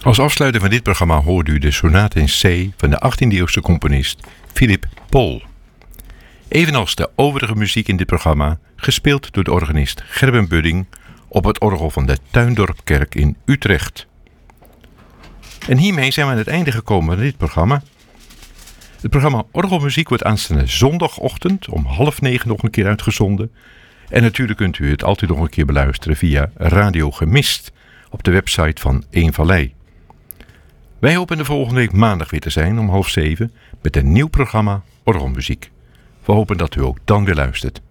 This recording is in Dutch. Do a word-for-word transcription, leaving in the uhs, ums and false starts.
Als afsluiter van dit programma hoorde u de sonate in C van de achttiende-eeuwse componist Philippe Pol. Evenals de overige muziek in dit programma, gespeeld door de organist Gerben Budding op het orgel van de Tuindorpkerk in Utrecht. En hiermee zijn we aan het einde gekomen van dit programma. Het programma Orgelmuziek wordt aanstaande zondagochtend om half negen nog een keer uitgezonden. En natuurlijk kunt u het altijd nog een keer beluisteren via Radio Gemist op de website van Een Vallei. Wij hopen de volgende week maandag weer te zijn om half zeven met een nieuw programma Orgelmuziek. We hopen dat u ook dan weer luistert.